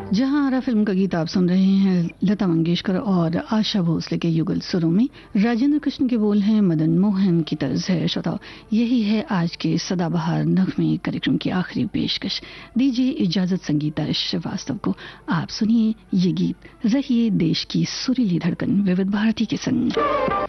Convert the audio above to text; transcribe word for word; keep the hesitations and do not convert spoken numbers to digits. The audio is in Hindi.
जहां आरा फिल्म का गीत आप सुन रहे हैं लता मंगेशकर और आशा भोसले के युगल सुरों में। राजेंद्र कृष्ण के बोल हैं, मदन मोहन की तर्ज है। श्रोताओ, यही है आज के सदाबहार नगमे कार्यक्रम की आखिरी पेशकश। दीजिए इजाजत संगीता श्रीवास्तव को। आप सुनिए ये गीत। रहिए देश की सुरीली धड़कन विविध भारती के संग।